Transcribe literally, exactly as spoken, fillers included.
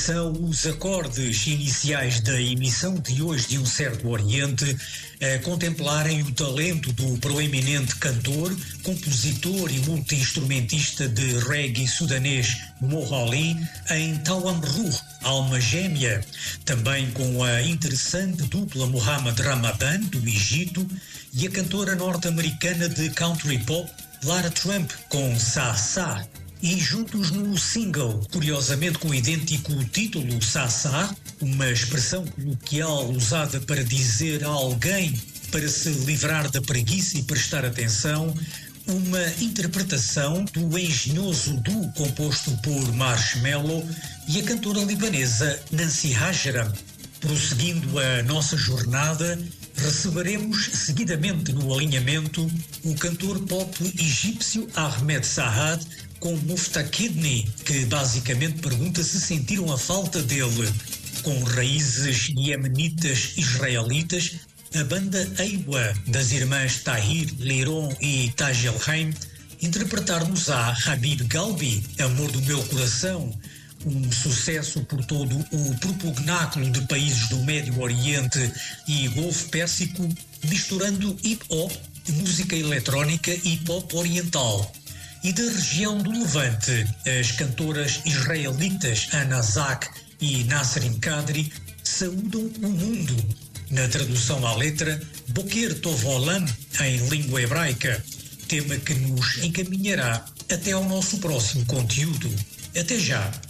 são os acordes iniciais da emissão de hoje de Um Certo Oriente, a contemplarem o talento do proeminente cantor, compositor e multi-instrumentista de reggae sudanês Mo Ali em Tawam Ruh, Alma Gêmea, também com a interessante dupla Muhammad Ramadan, do Egito, e a cantora norte-americana de country pop Lara Trump, com Sa Sa. E juntos no single, curiosamente com o idêntico título Sa Sa, uma expressão coloquial usada para dizer a alguém para se livrar da preguiça e prestar atenção, uma interpretação do engenhoso duo composto por Marshmello e a cantora libanesa Nancy Hajaram. Prosseguindo a nossa jornada, receberemos seguidamente no alinhamento o cantor pop egípcio Ahmed Saad com Muftakidni, que basicamente pergunta se sentiram a falta dele. Com raízes iemenitas israelitas, a banda Eiwa, das irmãs Tahir, Liron e Taj El-Haim, interpretar-nos-á Habib Galbi, Amor do Meu Coração, um sucesso por todo o propugnáculo de países do Médio Oriente e Golfo Pérsico, misturando hip-hop, música eletrónica e pop oriental. E da região do Levante, as cantoras israelitas Ana Zak e Nasrin Kadri saúdam o mundo. Na tradução à letra, Boker Tov Olam, em língua hebraica, tema que nos encaminhará até ao nosso próximo conteúdo. Até já!